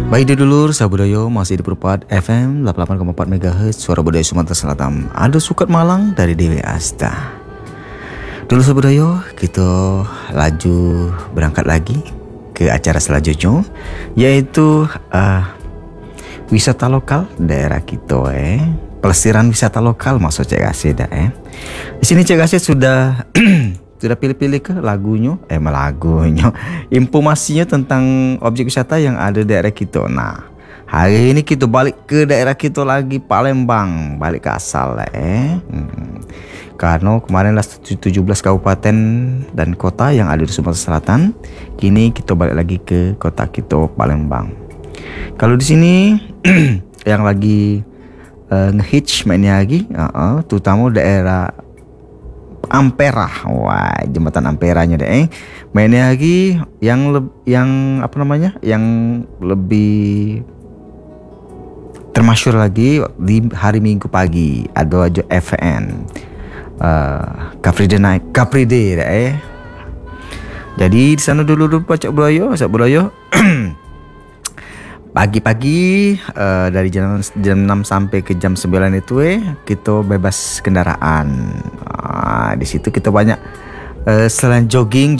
Baik dulur, Sabudayo masih di Perpat FM 88,4 MHz Suara Budaya Sumatera Selatan. Ada Sukat Malang dari Dewi Asta. Dulu Sabudayo, kita laju berangkat lagi ke acara selanjutnya, yaitu wisata lokal daerah kita. Pelesiran wisata lokal maksud Cik Asyid Di sini Cik Asyid sudah sudah pilih-pilih ke lagunya, informasinya tentang objek wisata yang ada di daerah kita. Nah, hari ini kita balik ke daerah kita lagi, Palembang, balik ke asal Karena kemarin 17 kabupaten dan kota yang ada di Sumatera Selatan, kini kita balik lagi ke kota kita, Palembang. Kalau di sini yang lagi ngehits mainnya lagi, terutama daerah Ampera, jembatan Amperanya mainnya lagi yang lebih termasyur lagi di hari Minggu pagi, ada aja FN Capri Day. Jadi di sana dulu Pacak Bulayo pagi-pagi dari jam 6 sampai ke jam 9 itu kita bebas kendaraan. Di situ kita banyak selain jogging,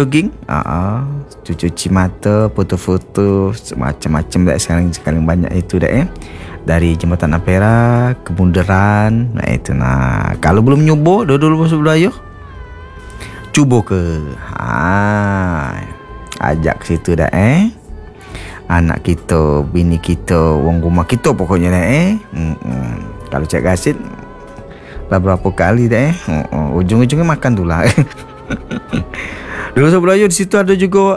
cuci mata, foto-foto, macam-macam sekali banyak itu dari jembatan Ampera ke Bundaran. Kalau belum nyoba dulu Bulayo, coba ke ajak ke situ anak kita, bini kita, wong rumah kita pokoknya Kalau Cik Asyid lah berapa kali ujung-ujungnya makan tu lah. Dulu Bulayo di situ ada juga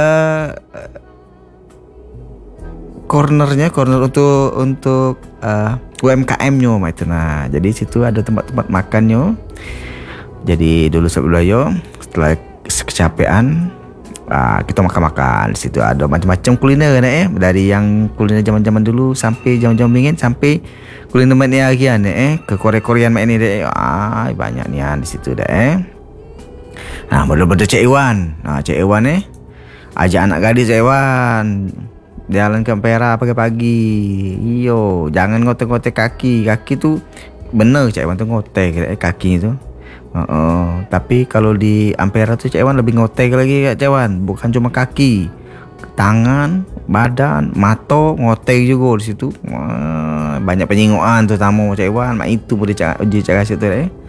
corner untuk UMKM-nya jadi situ ada tempat-tempat makannya. Jadi dulu Bulayo setelah kecapean, kita makan di situ ada macam-macam kuliner dari yang kuliner zaman-zaman dulu sampai zaman-zaman dingin, sampai kuliner mainnya lagi ke Korea-Korean main ini banyak nih di situ betul-betul Cik Iwan. Cik Iwan ajak anak gadis Cik Iwan jalan ke Ampera pagi-pagi. Jangan ngotek-ngotek kaki tu bener Cik Iwan tu ngotek kaki tu. Tapi kalau di Ampera tuh Cik Iwan lebih ngotek lagi Cik Iwan, bukan cuma kaki, tangan, badan, mata ngotek juga di situ. Banyak penyingoan terutama Cik Iwan, itu boleh uji cara situ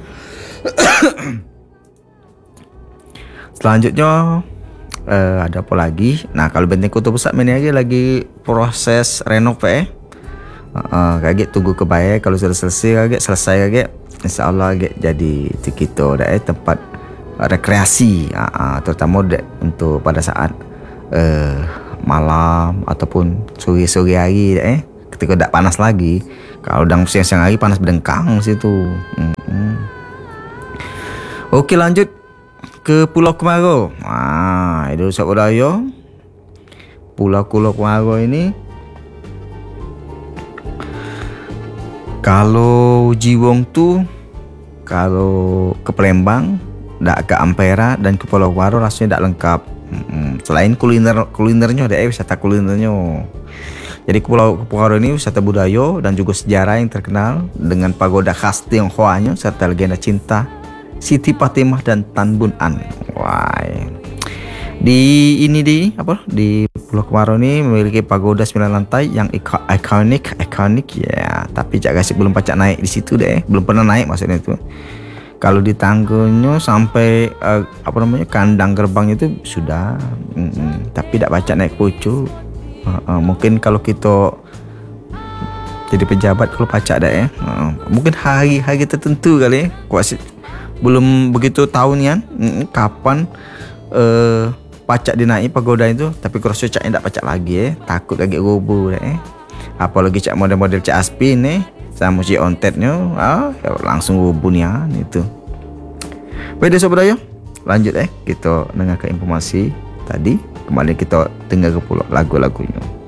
Selanjutnya ada apa lagi? Nah, kalau Benteng Kota Pusat ini lagi proses renov kaget tunggu kebaik. Kalau sudah selesai kaget InsyaAllah jadi kita tempat rekreasi, terutama untuk pada saat malam ataupun sore-sore hari ketika tak panas lagi. Kalau dah siang-siang hari panas berdengkang situ. Okey, lanjut ke Pulau Kemarau. Itu Sabudayo, Pulau Kemarau ini kalau Jiwong tu, kalau ke Palembang, dak ke Ampera dan ke Pulau Kemarau rasanya dak lengkap. Selain kulinernya ada wisata kulinernya. Jadi Pulau Kemarau ini wisata budaya dan juga sejarah yang terkenal dengan pagoda khas Tionghoanya serta legenda cinta Siti Fatimah dan Tan Bun An. Di Pulau Kemarau ini memiliki pagoda 9 lantai yang ikonik ya. Tapi Cak Asyid belum pacak naik di situ belum pernah naik maksudnya itu. Kalau di tangganya sampai kandang gerbang itu sudah, tapi tak pacak naik pucuk. Mungkin kalau kita jadi pejabat kalau pacak mungkin hari tertentu kali belum begitu tahu nian kapan pacak dinaik pagoda itu. Tapi kalau Cak tak pacak lagi takut lagi roboh apalagi Cak model-model Cak Aspin sama Cik Ontetnya langsung roboh nian itu. Baik Sabudayo, lanjut kita dengar ke informasi tadi. Kembali kita dengar ke pula lagu-lagunya.